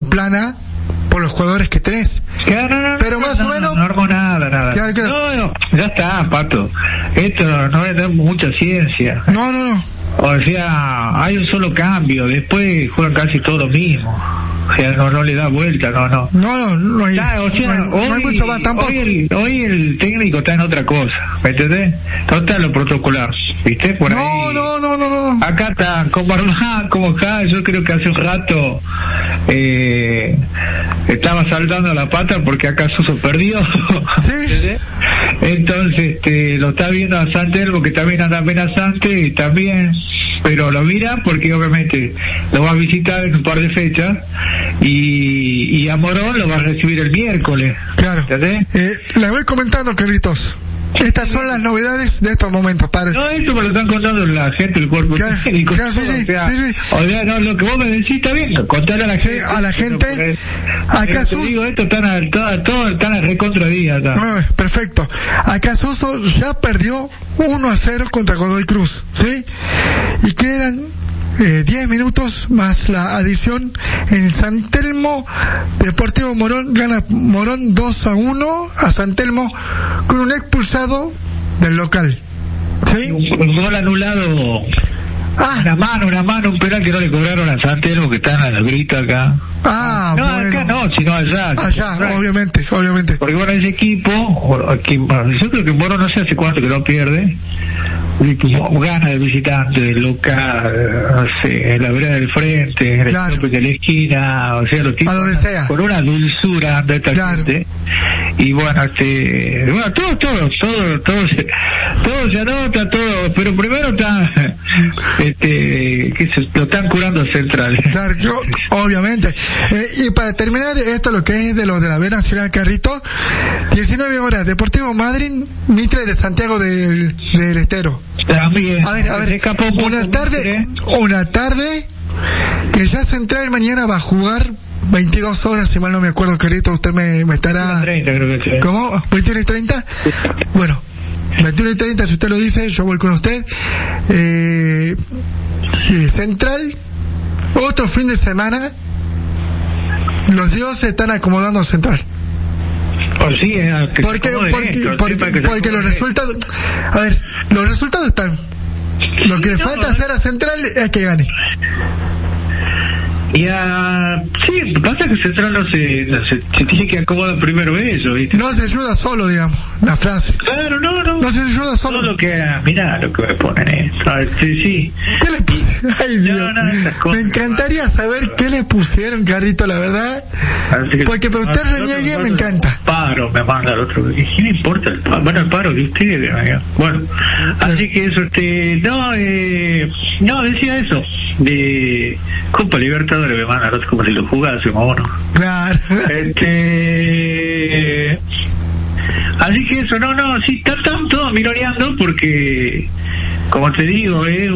plana por los jugadores que tenés. Pero más o menos... No armo nada. Claro. No, ya está, Pato. Esto no es mucha ciencia. No. O sea, hay un solo cambio, después juegan casi todo lo mismo. O sea, no le da vuelta, no hay, no hay mucho más tampoco. Hoy el técnico está en otra cosa, ¿me entendés? Está lo protocolar, ¿viste? Por ahí. No. Acá está, como yo creo que hace un rato estaba saltando la pata porque acá Suso perdió. Sí. Entonces, lo está viendo a Santelmo, que también anda amenazante, y también, pero lo mira porque obviamente lo va a visitar en un par de fechas, y a Morón lo va a recibir el miércoles. Claro. Le voy comentando, Carlitos. Estas son las novedades de estos momentos, padre. No, esto me lo están contando la gente del cuerpo técnico. O sea, no, lo que vos me decís está bien, contale a la gente. A la gente. Acá te digo, esto están a recontradía. Perfecto. Acá Suso ya perdió 1-0 contra Godoy Cruz, ¿sí? Y quedan 10 minutos más la adición en San Telmo. Deportivo Morón gana Morón 2-1 a San Telmo con un expulsado del local. ¿Sí? Un gol anulado. Una mano, un penal que no le cobraron a San Telmo, que están a la grita acá. Bueno. Acá no, sino allá. Allá, obviamente. Porque bueno, ese equipo, yo creo que Morón no sé hace cuánto que no pierde. Gana de visitante, de local, no sé, en la vereda del frente, en el tope de la esquina, o sea, los tipos con una dulzura de esta gente. Y bueno, todo se anota, todo, pero primero está, lo están curando Central. Obviamente. Y para terminar esto, lo que es de lo de la B Nacional, Carrito, 19 horas, Deportivo Madrid, Mitre de Santiago del Estero. También. A ver, una tarde que ya Central mañana va a jugar 22 horas, si mal no me acuerdo, Carrito, usted me estará... 30, creo que sí. ¿Cómo? ¿21 y 30? Bueno, 21 y 30, si usted lo dice, yo voy con usted. Central, otro fin de semana, los dioses están acomodando Central. Porque los resultados, los resultados están. Lo que le falta hacer a Central es que gane. Sí, pasa que Central no se tiene que acomodar primero eso, ¿viste? No se ayuda solo, digamos, la frase. Claro, no se ayuda solo. Mirá lo que me ponen sí. ¿Qué le pusieron? Ay, Dios. Me encantaría saber qué le pusieron, Carrito, la verdad. Porque para usted reniegue me encanta. Paro, me manda el otro. ¿Qué me importa el paro? Bueno, el paro que usted, bueno. Así que eso, no, decía eso, de Copa Libertadores me manda como si lo jugase, mono. Claro. Así que eso, sí, están todos mironeando porque, como te digo, es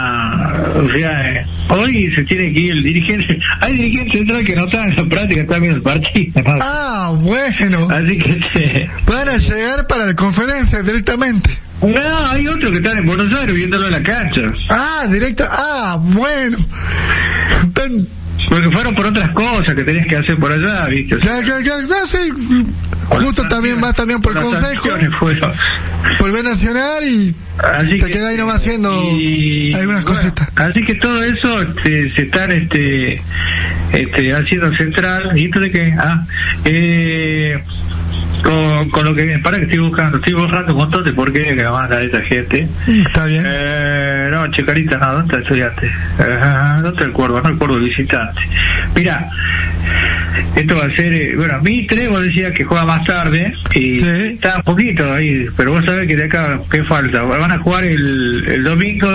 hoy se tiene que ir el dirigente. Hay dirigentes central que no están en la práctica, están viendo el partido, ¿no? Bueno. Así que van a llegar para la conferencia directamente. No, hay otros que están en Buenos Aires viéndolo en la cancha. Directo. Bueno. Porque fueron por otras cosas que tenías que hacer por allá, ¿viste? Claro, sí. Justo también vas también por el consejo, por B Nacional, y así te quedas ahí nomás haciendo algunas cositas. Así que todo eso se están haciendo Central. ¿Y esto de qué? Con lo que para que estoy borrando un montón de porquería que me manda esa gente. Está bien. No, Checarita, no, ¿dónde está el estudiante? ¿Dónde está el cuervo? No, el cuervo del visitante. Mira, esto va a ser, Mitre, vos decías que juega más tarde, y está un poquito ahí, pero vos sabés que de acá, ¿qué falta? Van a jugar el domingo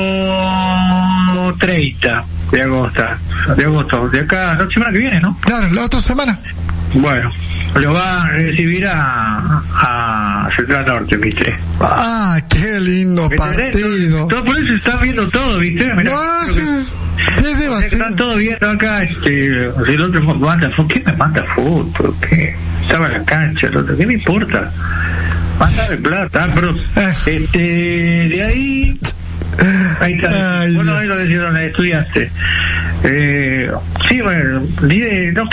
30 de agosto, de acá, la semana que viene, ¿no? Claro, la otra semana. Bueno, lo va a recibir a Central Norte, ¿viste? Qué lindo partido. Todo por eso están viendo todo, ¿viste? Mirá, sí, va a ser. Están todos viendo acá, el otro manda foto. ¿Qué me manda foto? ¿Qué? Estaba en la cancha, el otro. ¿Qué me importa? Mándame plata, pero de ahí está. Bueno, ahí lo decían los estudiantes. Sí, bueno, no